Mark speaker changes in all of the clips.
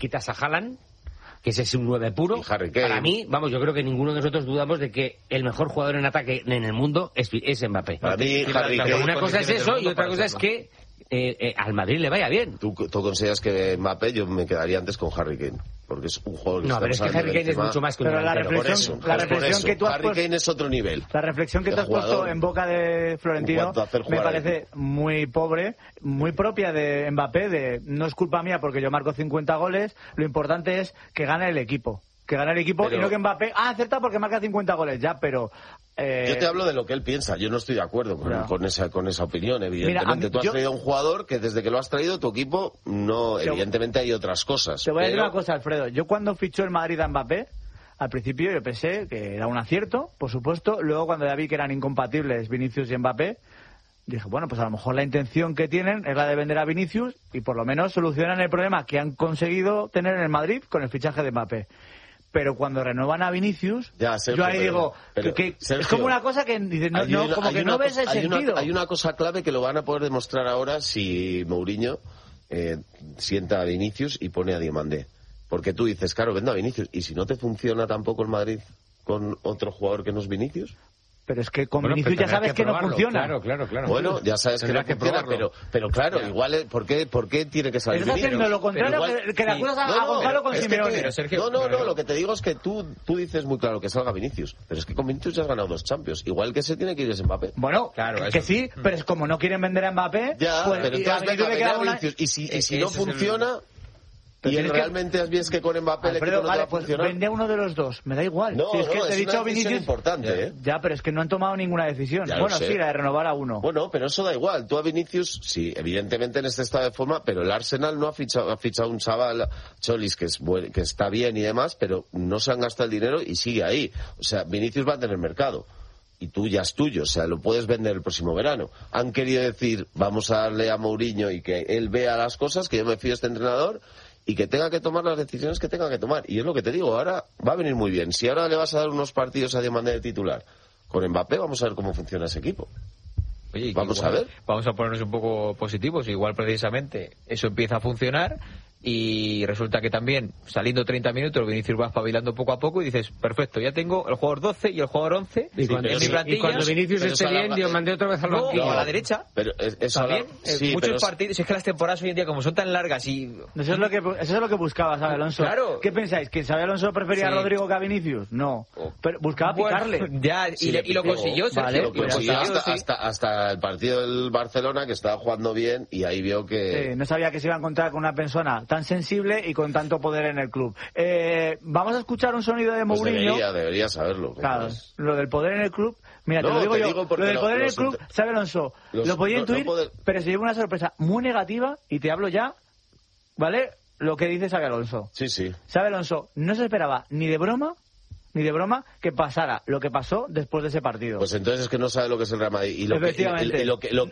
Speaker 1: quitas a Haaland, que ese es un 9 puro. Para mí, vamos, yo creo que ninguno de nosotros dudamos de que el mejor jugador en ataque en el mundo es Mbappé.
Speaker 2: Para mí, Harry Kane.
Speaker 1: Una cosa es eso y otra cosa es que al Madrid le vaya bien.
Speaker 2: ¿Tú consideras que Mbappé? Yo me quedaría antes con Harry Kane, porque es un jugador que
Speaker 1: no, pero es que Harry Kane es mucho más que un delantero.
Speaker 3: La reflexión que tú has
Speaker 2: Harry Kane es otro nivel.
Speaker 3: La reflexión que tú has puesto en boca de Florentino me parece muy pobre, muy propia de Mbappé, de no es culpa mía porque yo marco 50 goles, lo importante es que gane el equipo. Que gane el equipo y no que Mbappé acerta porque marca 50 goles ya, pero
Speaker 2: yo te hablo de lo que él piensa. Yo no estoy de acuerdo con esa opinión, evidentemente.
Speaker 3: Mira,
Speaker 2: tú has traído a un jugador que desde que lo has traído tu equipo no, evidentemente hay otras cosas.
Speaker 3: Te voy a decir una cosa, Alfredo. Yo cuando fichó el Madrid a Mbappé, al principio yo pensé que era un acierto, por supuesto. Luego cuando ya vi que eran incompatibles Vinicius y Mbappé, dije, bueno, pues a lo mejor la intención que tienen es la de vender a Vinicius y por lo menos solucionan el problema que han conseguido tener en el Madrid con el fichaje de Mbappé. Pero cuando renuevan a Vinicius,
Speaker 2: Sergio,
Speaker 3: yo ahí digo que
Speaker 2: Sergio,
Speaker 3: es como una cosa que dices, no ves el sentido.
Speaker 2: Hay una cosa clave que lo van a poder demostrar ahora si Mourinho sienta a Vinicius y pone a Diomandé. Porque tú dices, claro, vendo a Vinicius. ¿Y si no te funciona tampoco el Madrid con otro jugador que no es Vinicius?
Speaker 3: Pero es que con Vinicius ya sabes que no funciona.
Speaker 1: Claro.
Speaker 2: Bueno, ya sabes que no funciona, pero claro, igual, ¿por qué tiene que salir Vinicius?
Speaker 3: Estás haciendo lo contrario que le acusas a Gonzalo con Simeone.
Speaker 2: No, lo que te digo es que tú dices muy claro que salga Vinicius, pero es que con Vinicius ya has ganado 2 Champions. Igual que se tiene que ir ese Mbappé.
Speaker 3: Bueno, claro, que sí, pero es como no quieren vender a Mbappé,
Speaker 2: ya,
Speaker 3: pues,
Speaker 2: pero entonces venga a Vinicius. Y si no funciona... Y realmente ves que con Mbappé el equipo no te va a funcionar.
Speaker 3: Vende a uno de los dos, me da igual.
Speaker 2: No,
Speaker 3: si es que te he dicho
Speaker 2: una decisión importante, ¿eh?
Speaker 3: Ya, pero es que no han tomado ninguna decisión.
Speaker 2: Ya
Speaker 3: bueno, sí, la de renovar a uno.
Speaker 2: Bueno, pero eso da igual. Tú a Vinicius, sí, evidentemente en este estado de forma, pero el Arsenal no ha fichado un chaval, Cholis, que está bien y demás, pero no se han gastado el dinero y sigue ahí. O sea, Vinicius va a tener mercado. Y tú ya es tuyo, o sea, lo puedes vender el próximo verano. Han querido decir, vamos a darle a Mourinho y que él vea las cosas, que yo me fío de este entrenador, y que tenga que tomar las decisiones que tenga que tomar. Y es lo que te digo, ahora va a venir muy bien. Si ahora le vas a dar unos partidos a Diomandé de titular con Mbappé, vamos a ver cómo funciona ese equipo.
Speaker 4: Oye,
Speaker 2: vamos a ver.
Speaker 4: Vamos a ponernos un poco positivos. Igual precisamente eso empieza a funcionar y resulta que también, saliendo 30 minutos, Vinicius va espabilando poco a poco y dices, perfecto, ya tengo el jugador 12 y el jugador 11
Speaker 1: y cuando,
Speaker 4: en mi plantilla.
Speaker 1: Y cuando Vinicius esté bien, yo mandé otra vez al banquillo.
Speaker 4: No, a la derecha.
Speaker 2: Pero eso
Speaker 4: también, muchos partidos, es que las temporadas hoy en día como son tan largas y...
Speaker 3: Eso es lo que buscaba Xabi Alonso.
Speaker 4: Claro.
Speaker 3: ¿Qué pensáis? ¿Que Xabi Alonso prefería a Rodrigo que a Vinicius? No. Pero buscaba picarle.
Speaker 4: Ya, y lo consiguió, Sergio.
Speaker 2: Lo consiguió hasta el partido del Barcelona, que estaba jugando bien, y ahí vio que...
Speaker 3: no sabía que se iba a encontrar con una persona tan sensible y con tanto poder en el club. Vamos a escuchar un sonido de Mourinho.
Speaker 2: Debería saberlo.
Speaker 3: Claro, lo del poder en el club. Mira, te lo digo yo. Lo del poder en el club, Xabi Alonso lo podía intuir, pero se lleva una sorpresa muy negativa y te hablo ya, ¿vale? Lo que dice Xabi Alonso.
Speaker 2: Sí.
Speaker 3: Xabi Alonso no se esperaba ni de broma que pasara lo que pasó después de ese partido.
Speaker 2: Pues entonces es que no sabe lo que es el Real Madrid. Y
Speaker 3: efectivamente.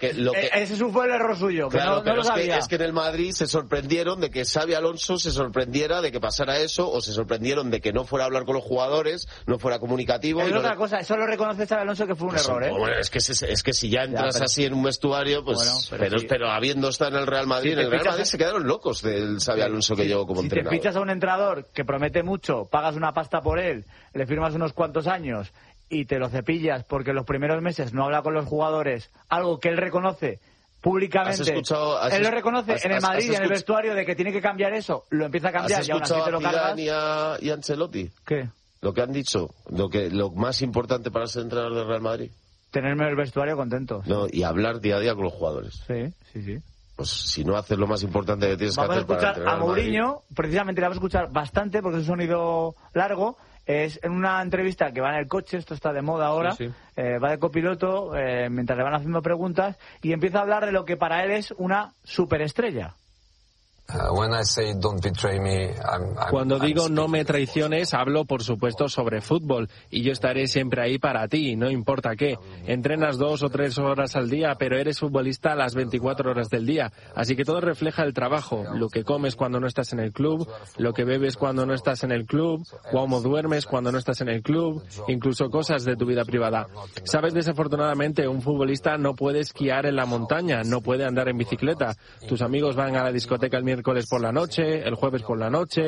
Speaker 3: Ese fue el error suyo.
Speaker 2: Claro,
Speaker 3: pero
Speaker 2: es que en el Madrid se sorprendieron de que Xabi Alonso se sorprendiera de que pasara eso, o se sorprendieron de que no fuera a hablar con los jugadores, no fuera comunicativo.
Speaker 3: Es otra cosa, eso lo reconoce Xabi Alonso que fue un error, ¿eh?
Speaker 2: Bueno, es que si ya entras así en un vestuario, pues... Bueno, pero habiendo estado en el Real Madrid, en el Real Madrid se quedaron locos del Xabi Alonso que llegó como entrenador.
Speaker 3: Si te fichas a un entrenador que promete mucho, pagas una pasta por él, le firmas unos cuantos años y te lo cepillas porque en los primeros meses no habla con los jugadores, algo que él reconoce públicamente. Él lo reconoce en el Madrid y en el vestuario de que tiene que cambiar eso, lo empieza a cambiar y aún así te lo cargas.
Speaker 2: ¿Has escuchado a Zidane y a Ancelotti?
Speaker 3: ¿Qué?
Speaker 2: Lo que han dicho, lo más importante para ser entrenador del Real Madrid.
Speaker 3: Tenerme el vestuario contento.
Speaker 2: No, y hablar día a día con los jugadores.
Speaker 3: Sí.
Speaker 2: Pues si no haces lo más importante que tienes que hacer para
Speaker 3: entrenar. Vamos a escuchar a Mourinho, precisamente le vamos a escuchar bastante porque es un sonido largo. Es en una entrevista que va en el coche, esto está de moda ahora, va de copiloto mientras le van haciendo preguntas y empieza a hablar de lo que para él es una superestrella.
Speaker 5: Cuando digo no me traiciones, hablo por supuesto sobre fútbol y yo estaré siempre ahí para ti, no importa qué. Entrenas 2 o 3 horas al día, pero eres futbolista las 24 horas del día, así que todo refleja el trabajo, lo que comes cuando no estás en el club, lo que bebes cuando no estás en el club, cómo duermes cuando no estás en el club, incluso cosas de tu vida privada. Sabes, desafortunadamente un futbolista no puede esquiar en la montaña, no puede andar en bicicleta. Tus amigos van a la discoteca el miércoles miércoles por la noche, el jueves por la noche.